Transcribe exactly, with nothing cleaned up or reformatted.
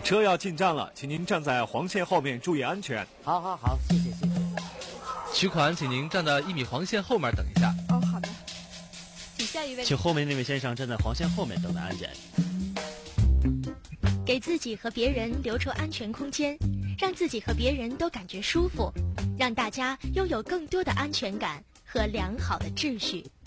车要进站了，请您站在黄线后面，注意安全。 好好好，谢谢谢谢。 取款，请您站到一米黄线后面等一下。 哦，好的。请下一位。 请后面那位先生站在黄线后面等待安检。 给自己和别人留出安全空间，让自己和别人都感觉舒服，让大家拥有更多的安全感和良好的秩序。